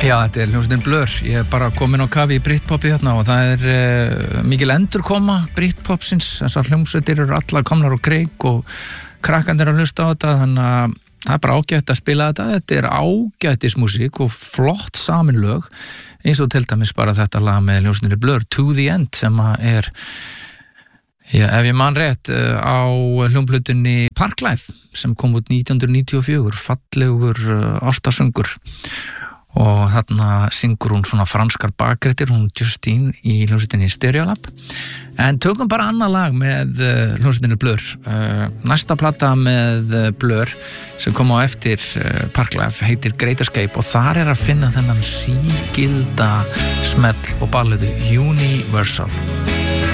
Já, þetta hljómsveitin Blur. Ég bara komin á kafi í Britpopi þarna og það mikil endurkoma Britpopsins. Þessar hljómsveitir eru allar komnar á kreik og krakkandir að hlusta á þetta, þannig að það bara ágætt að spila þetta. Þetta ágættismúsík og flott samin lög, eins og til dæmis bara þetta lag með hljómsveitinni Blur, To the End, sem ef ég man rétt, á hljómplutunni Parklife sem kom út 1994, fallegur ástarsöngur. Og þarna syngur hún svona franskar bakrættir, hún Justine í hljómsveitinni Stereolab. En tökum bara annað lag með hljómsveitinni Blur. Næsta plata með Blur sem kom á eftir Parklife heitir Great Escape og þar að finna þennan sígilda smell og balliðu Universal.